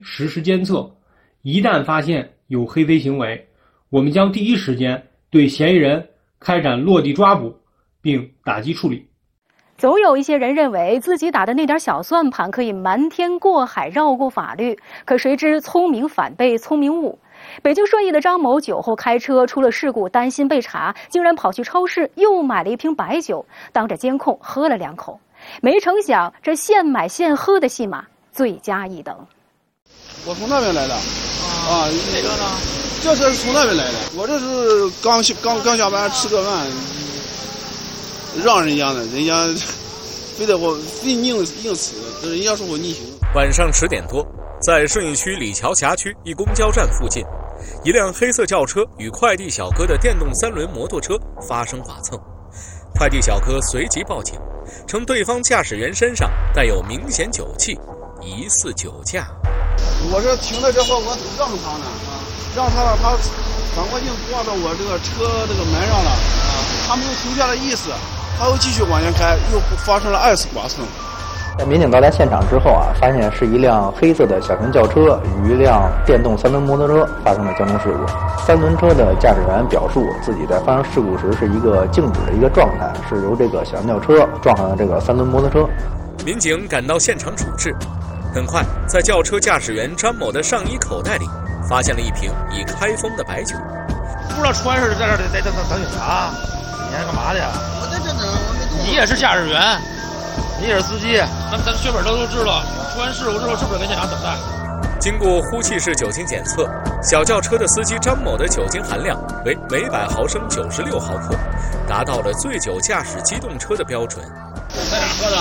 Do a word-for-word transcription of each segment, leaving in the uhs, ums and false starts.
实时监测，一旦发现有黑飞行为，我们将第一时间对嫌疑人开展落地抓捕，并打击处理。 总有一些人认为自己打的那点小算盘可以瞒天过海，绕过法律，可谁知聪明反被聪明误。北京顺义的张某酒后开车出了事故，担心被查，竟然跑去超市又买了一瓶白酒，当着监控喝了两口。没成想这现买现喝的戏码罪加一等。 我从那边来的啊， 哪个呢？ 这车是从那边来的，我这是刚刚刚下班吃个饭，让人家的，人家非得我非硬硬死，人家说我逆行。 晚上十点多，在顺义区李桥辖区一公交站附近，一辆黑色轿车与快递小哥的电动三轮摩托车发生剐蹭，快递小哥随即报警，称对方驾驶员身上带有明显酒气，疑似酒驾。 我这停了之后，我让他呢，让他了，他反过镜挂到我这个车这个门上了，啊，他没有停下的意思，他又继续往前开，又发生了二次剐蹭。 在民警到达现场之后啊，发现是一辆黑色的小型轿车与一辆电动三轮摩托车发生了交通事故。三轮车的驾驶员表述自己在发生事故时是一个静止的一个状态，是由这个小型轿车撞上了这个三轮摩托车。 民警赶到现场处置，很快在轿车驾驶员张某的上衣口袋里发现了一瓶已开封的白酒。 不知道出完事在这儿得得等等警察，你还干嘛的呀？ 我在这等，我没动。 你也是驾驶员，你也是司机，咱咱血本都都知道。出完事故之后是不是跟现场等待？ 经过呼气式酒精检测，小轿车的司机张某的酒精含量为每百毫升九十六毫克，达到了醉酒驾驶机动车的标准。 在哪喝的？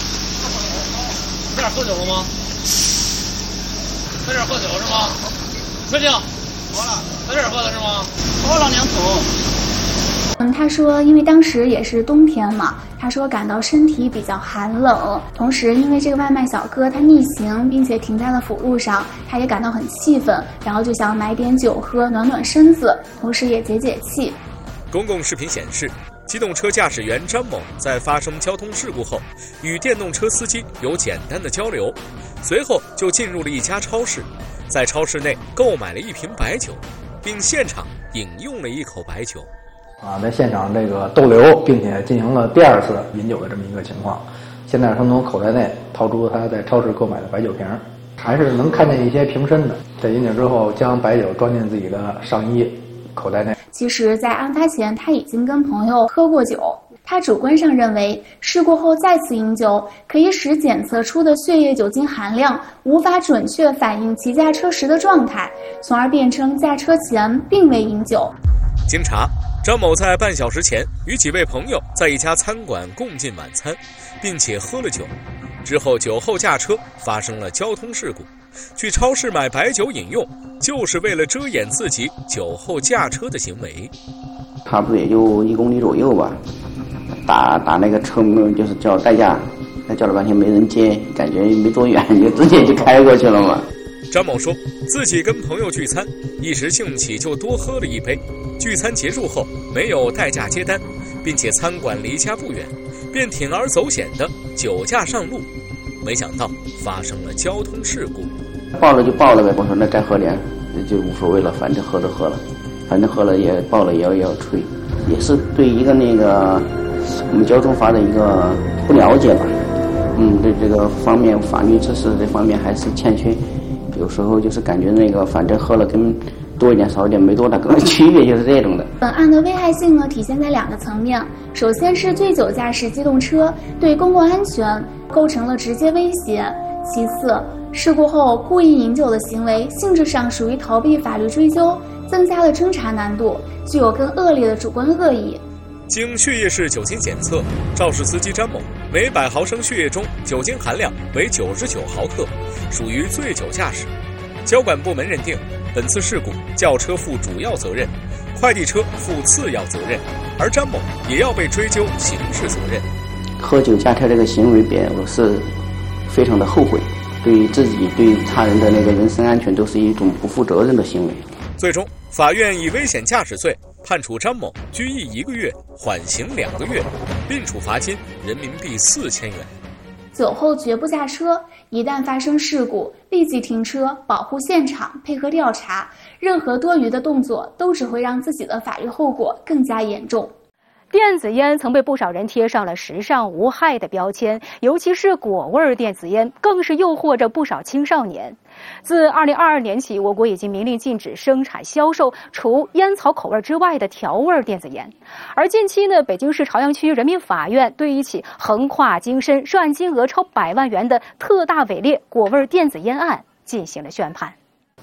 在哪喝酒了吗？在这儿喝酒是吗？确定？ 喝了。 在这儿喝的是吗？ 喝了两口。 嗯，他说因为当时也是冬天嘛，他说感到身体比较寒冷，同时因为这个外卖小哥他逆行并且停在了辅路上，他也感到很气愤，然后就想买点酒喝暖暖身子，同时也解解气。 公共视频显示，机动车驾驶员张某在发生交通事故后，与电动车司机有简单的交流，随后就进入了一家超市，在超市内购买了一瓶白酒，并现场饮用了一口白酒。 啊，在现场这个逗留，并且进行了第二次饮酒的这么一个情况。现在他从口袋内掏出他在超市购买的白酒瓶，还是能看见一些瓶身的。在饮酒之后，将白酒装进自己的上衣口袋内。 其实，在案发前，他已经跟朋友喝过酒。他主观上认为，事故后再次饮酒可以使检测出的血液酒精含量无法准确反映其驾车时的状态，从而辩称驾车前并未饮酒。 经查，张某在半小时前与几位朋友在一家餐馆共进晚餐，并且喝了酒，之后酒后驾车发生了交通事故。去超市买白酒饮用，就是为了遮掩自己酒后驾车的行为。 差不多也就一公里左右吧，打打那个车门就是叫代驾，那叫了半天没人接，感觉没多远就直接就开过去了嘛。 张某说自己跟朋友聚餐，一时兴起就多喝了一杯，聚餐结束后没有代驾接单，并且餐馆离家不远，便铤而走险的酒驾上路，没想到发生了交通事故。 报了就报了呗，我说那再喝点就无所谓了，反正喝都喝了，反正喝了也报了也要也要吹，也是对一个那个我们交通法的一个不了解吧。嗯，对这个方面法律知识这方面还是欠缺，有时候就是感觉那个反正喝了跟多一点少一点没多大个区别，就是这种的。 本案的危害性呢，体现在两个层面。首先是醉酒驾驶机动车对公共安全构成了直接威胁；其次，事故后故意饮酒的行为性质上属于逃避法律追究，增加了侦查难度，具有更恶劣的主观恶意。 经血液式酒精检测，肇事司机张某每百毫升血液中酒精含量为九十九毫克，属于醉酒驾驶。交管部门认定，本次事故轿车负主要责任，快递车负次要责任，而张某也要被追究刑事责任。 喝酒驾车这个行为表示非常的后悔，对于自己对他人的那个人身安全都是一种不负责任的行为。 最终，法院以危险驾驶罪判处张某拘役一个月，缓刑两个月，并处罚金人民币四千元。 酒后绝不驾车，一旦发生事故，立即停车，保护现场，配合调查。任何多余的动作都只会让自己的法律后果更加严重。 电子烟曾被不少人贴上了时尚无害的标签，尤其是果味电子烟，更是诱惑着不少青少年。自二零二二年起，我国已经明令禁止生产销售除烟草口味之外的调味电子烟。而近期呢，北京市朝阳区人民法院对一起横跨京深、涉案金额超百万元的特大伪劣果味电子烟案进行了宣判。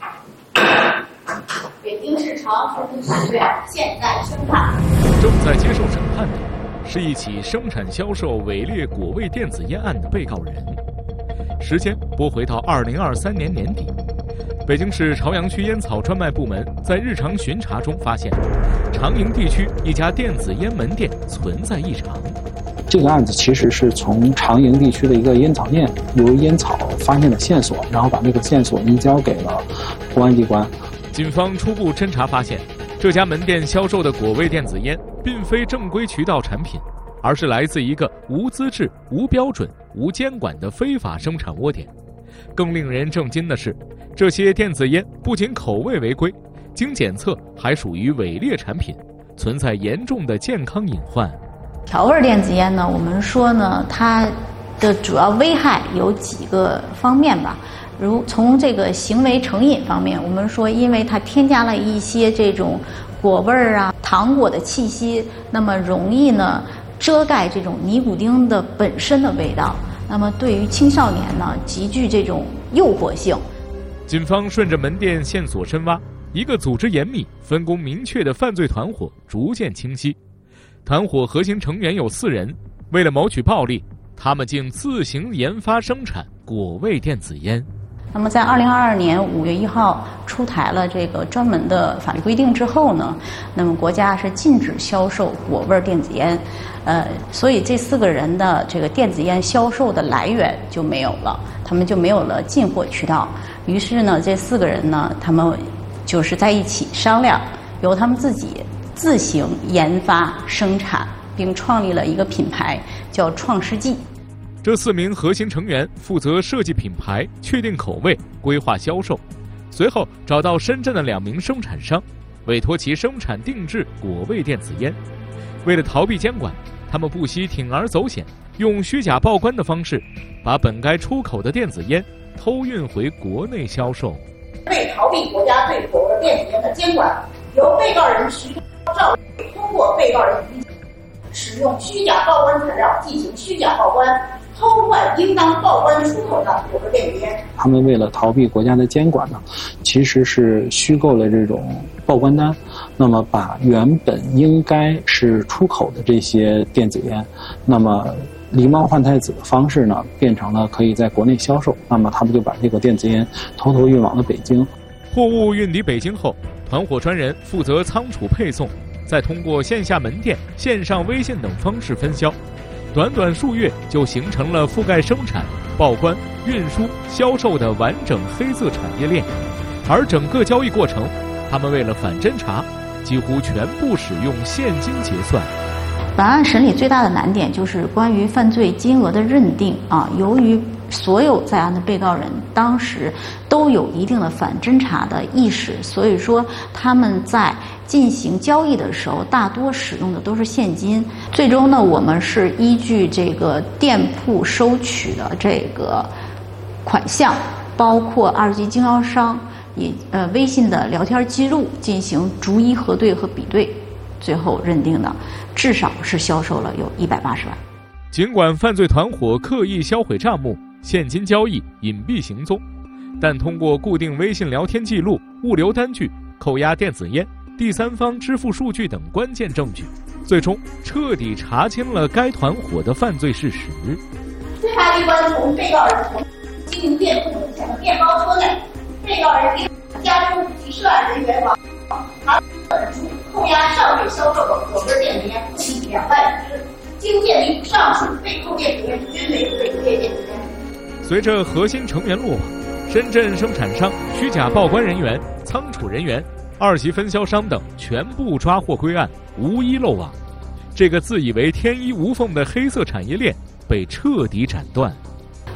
北京市朝阳市法院现在宣判。 正在接受审判的是一起生产销售伪劣果味电子烟案的被告人。时间拨回到二零二三年年底，北京市朝阳区烟草专卖部门在日常巡查中发现，长营地区一家电子烟门店存在异常。 这个案子其实是从长营地区的一个烟草店由烟草发现的线索，然后把这个线索移交给了公安机关。 警方初步侦查发现，这家门店销售的果味电子烟并非正规渠道产品，而是来自一个无资质、无标准、无监管的非法生产窝点。更令人震惊的是，这些电子烟不仅口味违规，经检测还属于伪劣产品，存在严重的健康隐患。 调味电子烟呢，我们说呢，它的主要危害有几个方面吧。如从这个行为成瘾方面，我们说，因为它添加了一些这种果味儿啊、糖果的气息，那么容易呢遮盖这种尼古丁的本身的味道，那么对于青少年呢极具这种诱惑性。 警方顺着门店线索深挖，一个组织严密、分工明确的犯罪团伙逐渐清晰。团伙核心成员有四人，为了谋取暴利，他们竟自行研发生产果味电子烟。 那么在二零二二年五月一号出台了这个专门的法律规定之后呢，那么国家是禁止销售果味电子烟，呃，所以这四个人的这个电子烟销售的来源就没有了，他们就没有了进货渠道。于是呢，这四个人呢，他们就是在一起商量，由他们自己自行研发生产，并创立了一个品牌，叫创世纪。 这四名核心成员负责设计品牌、确定口味、规划销售，随后找到深圳的两名生产商，委托其生产定制果味电子烟。为了逃避监管，他们不惜铤而走险，用虚假报关的方式，把本该出口的电子烟偷运回国内销售。 为逃避国家对果味电子烟的监管，由被告人徐兆通过被告人使用虚假报关材料进行虚假报关，偷换应当报关出口的果味电子烟。 他们为了逃避国家的监管呢，其实是虚构了这种报关单，那么把原本应该是出口的这些电子烟，那么狸猫换太子的方式呢，变成了可以在国内销售。那么他们就把这个电子烟偷偷运往了北京。 货物运抵北京后，团伙专人负责仓储配送，再通过线下门店、线上微信等方式分销。短短数月就形成了覆盖生产、报关、运输、销售的完整黑色产业链。而整个交易过程，他们为了反侦查，几乎全部使用现金结算。 本案审理最大的难点就是关于犯罪金额的认定啊，由于所有在案的被告人当时都有一定的反侦查的意识，所以说他们在进行交易的时候大多使用的都是现金。最终呢，我们是依据这个店铺收取的这个款项，包括二级经销商也呃微信的聊天记录进行逐一核对和比对，最后认定的至少是销售了有一百八十万。 尽管犯罪团伙刻意销毁账目、现金交易隐蔽行踪，但通过固定微信聊天记录、物流单据、扣押电子烟、第三方支付数据等关键证据，最终彻底查清了该团伙的犯罪事实。 侦查机关从被告人从经营店铺目前的面包车内，被告人给家中及涉案人员往查本处扣押尚未销售的果味电子烟计两万支，经鉴定上述被扣电子烟均为伪劣电子烟。 随着核心成员落网，深圳生产商、虚假报关人员、仓储人员、二级分销商等全部抓获归案，无一漏网。这个自以为天衣无缝的黑色产业链被彻底斩断。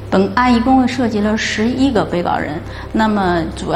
本案一共涉及了十一个被告人，那么主要